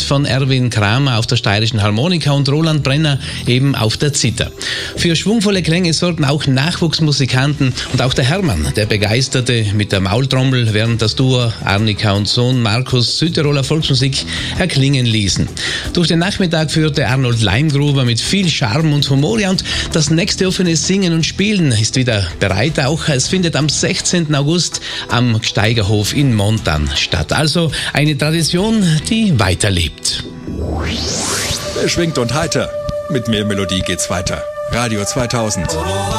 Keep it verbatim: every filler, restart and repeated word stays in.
von Erwin Kramer auf der steirischen Harmonika und Roland Brenner eben auf der Zither. Für schwungvolle Klänge sorgten auch Nachwuchsmusikanten und auch der Hermann, der Begeisterte mit der Maultrommel, während das Duo Arnika und Sohn Markus Südtiroler Volksmusik erklingen ließen. Durch den Nachmittag führte Arnold Leimgruber mit viel Charme und Humor, ja, und das nächste offene Singen und Spielen ist wieder bereit. Auch es findet am sechzehnten August am Gsteigerhof in Montan statt. Also eine Tradition, die weiterlebt. Beschwingt und heiter. Mit mehr Melodie geht's weiter. Radio zweitausend.